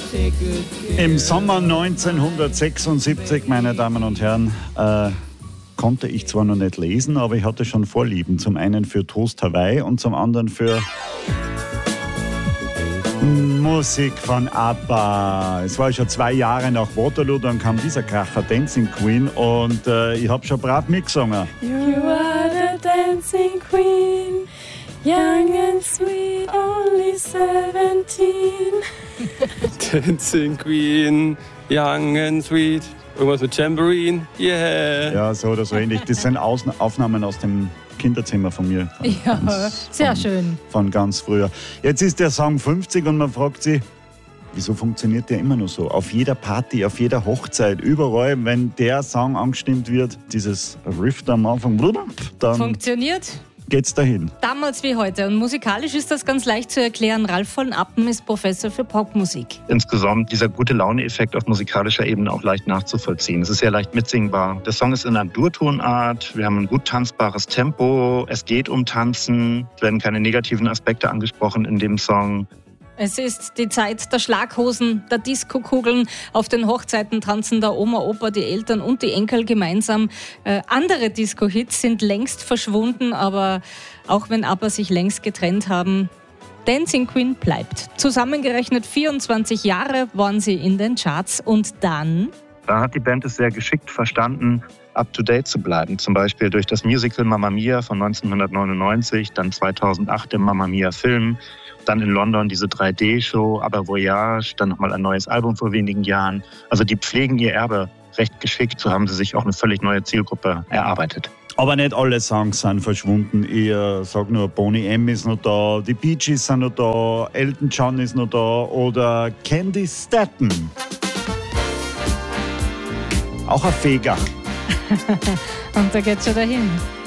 Im Sommer 1976, meine Damen und Herren, konnte ich zwar noch nicht lesen, aber ich hatte schon Vorlieben. Zum einen für Toast Hawaii und zum anderen für Musik von ABBA. Es war schon 2 Jahre nach Waterloo, dann kam dieser Kracher Dancing Queen und ich habe schon brav mitgesungen. You are the dancing queen, young and sweet, only 17. Dancing Queen, young and sweet. Irgendwas mit Jamboree, yeah. Ja, so oder so ähnlich. Das sind Aufnahmen aus dem Kinderzimmer von mir. Ja, sehr schön. Von ganz früher. Jetzt ist der Song 50 und man fragt sich, wieso funktioniert der immer noch so? Auf jeder Party, auf jeder Hochzeit, überall, wenn der Song angestimmt wird, dieses Riff am Anfang, dann Funktioniert geht's dahin. damals wie heute. Und musikalisch ist das ganz leicht zu erklären. Ralf von Appen ist Professor für Popmusik. Insgesamt dieser gute Laune-Effekt auf musikalischer Ebene auch leicht nachzuvollziehen. Es ist sehr leicht mitsingbar. Der Song ist in einer Durtonart. Wir haben ein gut tanzbares Tempo. Es geht um Tanzen. Es werden keine negativen Aspekte angesprochen in dem Song. Es ist die Zeit der Schlaghosen, der Diskokugeln. Auf den Hochzeiten tanzen der Oma, Opa, die Eltern und die Enkel gemeinsam. Andere Disco-Hits sind längst verschwunden, aber auch wenn ABBA sich längst getrennt haben, Dancing Queen bleibt. Zusammengerechnet 24 Jahre waren sie in den Charts und dann... Da hat die Band es sehr geschickt verstanden, up-to-date zu bleiben. Zum Beispiel durch das Musical Mamma Mia von 1999, dann 2008 der Mamma Mia Film, dann in London diese 3D-Show, aber Voyage, dann nochmal ein neues Album vor wenigen Jahren. Also die pflegen ihr Erbe recht geschickt, so haben sie sich auch eine völlig neue Zielgruppe erarbeitet. Aber nicht alle Songs sind verschwunden. Ich sage nur, Boney M. ist noch da, die Bee Gees sind noch da, Elton John ist noch da oder Candy Staton. Auch ein Feger. Und da geht's schon dahin.